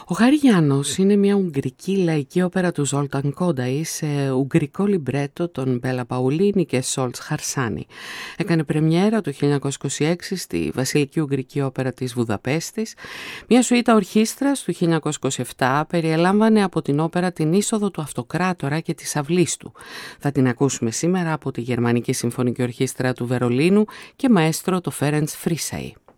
Ο Χαριγιάννος είναι μια ουγγρική λαϊκή όπερα του Ζόλταν Κόνταη σε ουγγρικό λιμπρέτο των Μπέλα Παουλίνη και Σόλτς Χαρσάνη. Έκανε πρεμιέρα το 1926 στη Βασιλική Ουγγρική Όπερα της Βουδαπέστης. Μια σουίτα ορχήστρας του 1927 περιελάμβανε από την όπερα την είσοδο του Αυτοκράτορα και της αυλής του. Θα την ακούσουμε σήμερα από τη Γερμανική Συμφωνική Ορχήστρα του Βερολίνου και μαέστρο το Φέρενς Φρίσαη.